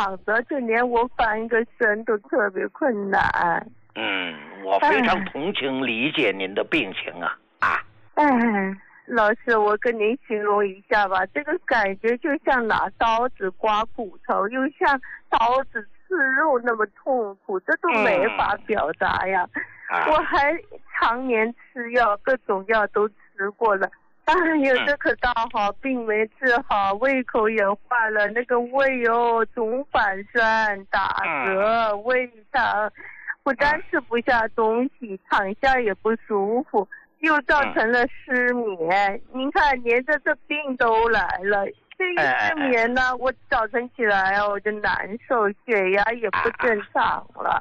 躺着，就连我翻个身都特别困难。 我非常同情理解您的病情啊。 老师，我跟您形容一下吧，这个感觉就像拿刀子刮骨头，又像刀子刺肉那么痛苦，这都没法表达呀。我还常年吃药，各种药都吃过了。这可倒好，病没治好，胃口也坏了，那个胃总反酸、打嗝、胃疼，不但吃不下东西，躺下也不舒服，又造成了失眠。您看，连着这病都来了。这一失眠呢，我早晨起来我就难受，血压也不正常了。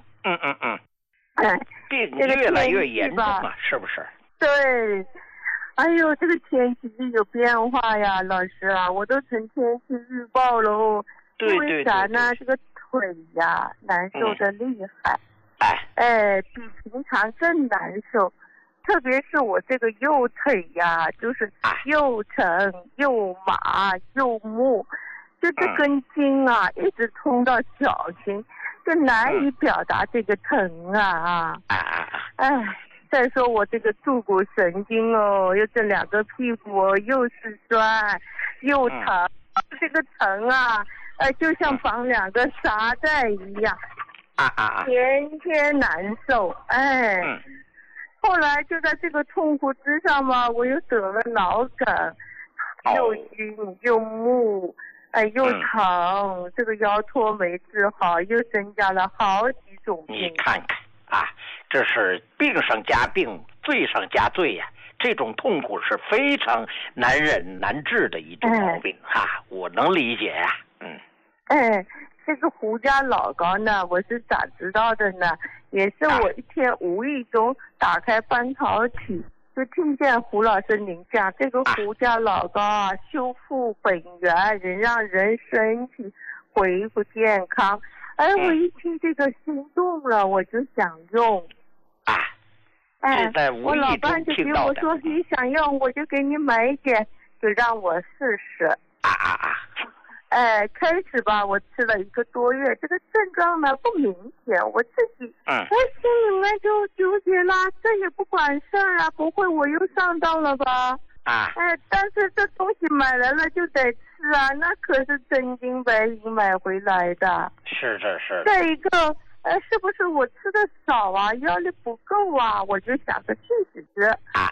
病越来越严重了，是不是？ 对。这个天气就有变化呀，老师啊，我都成天气预报了。因为啥呢？这个腿呀难受的厉害。比平常更难受。特别是我这个右腿呀，就是又沉又麻又木，就这根筋啊一直通到脚心，就难以表达这个疼啊。再说我这个坐骨神经又这两个屁股又是酸又疼，这个疼啊，就像绑两个沙袋一样，天天难受。后来就在这个痛苦之上嘛，我又得了脑梗，又晕又木，又疼，这个腰托没治好，又增加了好几种病。 你看看。这是病上加病，罪上加罪呀！这种痛苦是非常难忍难治的一种毛病我能理解呀。 这个胡家老高呢，我是咋知道的呢？也是我一天无意中打开翻淘体，就听见胡老师您讲这个胡家老高修复本源，能让人身体恢复健康。我一听这个心动了，我就想用。我老伴就给我说你想用，我就给你买一点，就让我试试。开始吧，我吃了1个多月，这个症状呢不明显，我自己心里面就纠结啦，这也不管事儿啊，不会我又上当了吧？但是这东西买来了就得吃啊，那可是真金白银买回来的。 是。 再一个，是不是我吃的少啊，腰力不够啊？我就想着去试试。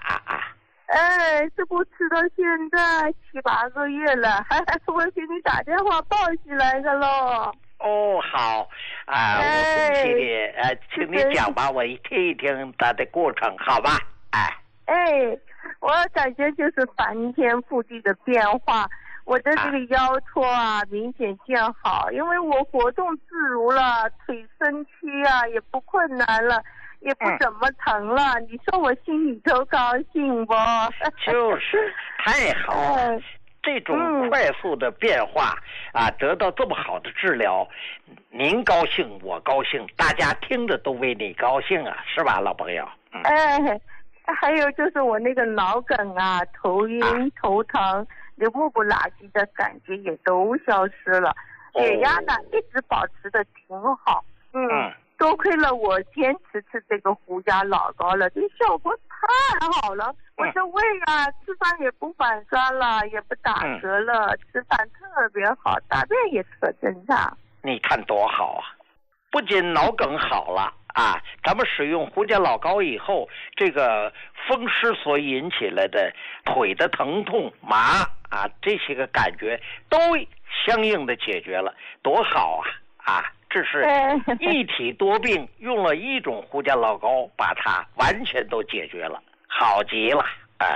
这不吃到现在7、8个月了，我给你打电话报喜来的喽。 好我恭喜你，请你讲吧，我听一听它的过程，好吧？ 我感觉就是翻天覆地的变化，我的这个腰托明显见好，因为我活动自如了，腿伸屈也不困难了，也不怎么疼了，你说我心里头高兴不？ 就是太好了。这种快速的变化得到这么好的治疗，您高兴我高兴，大家听着都为你高兴是吧，老朋友？ 还有就是我那个脑梗头晕头疼，那木不拉几的感觉也都消失了，血压呢一直保持的挺好。多亏了我坚持吃这个胡家老高了，这效果太好了。我的胃吃饭也不反酸了，也不打嗝了，吃饭特别好，大便也特正常。 你看多好啊！不仅脑梗好了咱们使用胡家老高以后，这个风湿所引起来的腿的疼痛麻这些个感觉都相应的解决了，多好这是一体多病，用了一种胡家老高把它完全都解决了，好极了。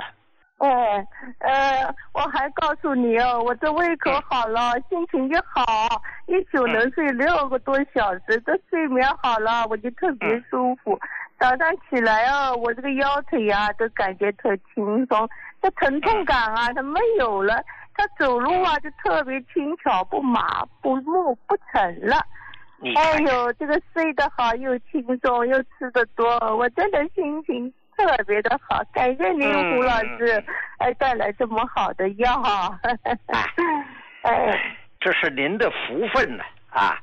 我还告诉你我这胃口好了，心情也好，一宿能睡6个多小时，这睡眠好了，我就特别舒服。早上起来我这个腰腿都感觉特轻松，这疼痛感它没有了，它走路就特别轻巧，不麻不木不沉了。这个睡得好又轻松又吃得多，我真的心情特别的好，感谢您胡老师带来这么好的药。 这是您的福分呢